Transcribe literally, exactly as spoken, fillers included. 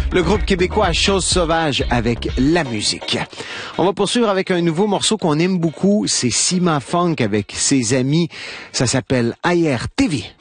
Le groupe québécois Chose Sauvage avec la musique. On va poursuivre avec un nouveau morceau qu'on aime beaucoup. C'est Cima Funk avec ses amis. Ça s'appelle Ayer T V.